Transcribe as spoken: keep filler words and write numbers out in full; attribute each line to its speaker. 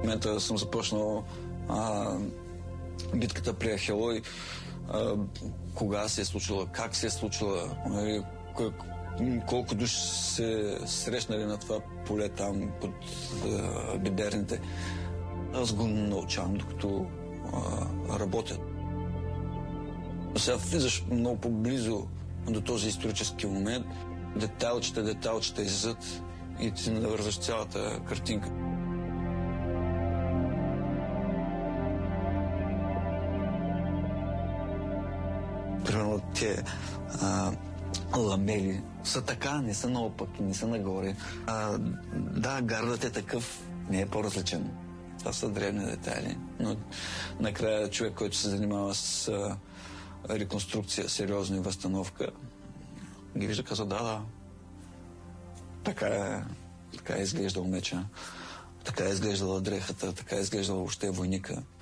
Speaker 1: В момента съм започнал а, битката при Ахелой, а, кога се е случила, как се е случила, нали, колко души се срещнали на това поле там под а, биберните. Аз го научавам, докато а, работя. Сега влизаш много по-близо до този исторически момент. Детайлчета, детайлчета излизат и ти навързваш цялата картинка. Примерно те а, ламели са така, не са наопаки, не са нагоре. А, да, гардът е такъв, не е по-различен. Това са древни детайли. Но накрая човек, който се занимава с а, реконструкция, сериозна възстановка, ги вижда, казва, да, да, така е, така е изглеждал меча, така е изглеждала дрехата, така е изглеждала въобще войника.